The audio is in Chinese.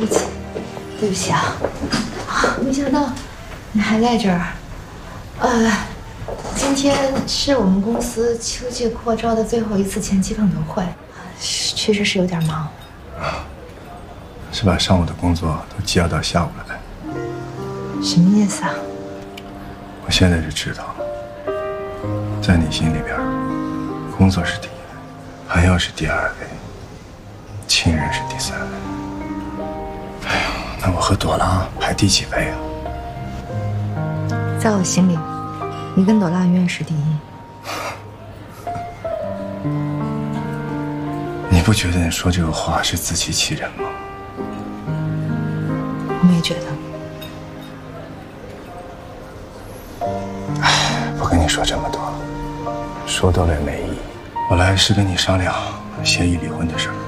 不起，对不起啊！没想到你还在这儿。今天是我们公司秋季扩招的最后一次前期碰头会，确实是有点忙。 是把上午的工作都积压到下午了呗？ 什么意思啊？ 我现在就知道了，在你心里边，工作是第一位，朋友是第2位，亲人是第3位。哎呀，那我和朵拉排第几位啊？ 在我心里，你跟朵拉永远是第一。 你不觉得你说这个话是自欺欺人吗？ 我没觉得。 不跟你说这么多了，说多了也没意义。我来是跟你商量协议离婚的事儿。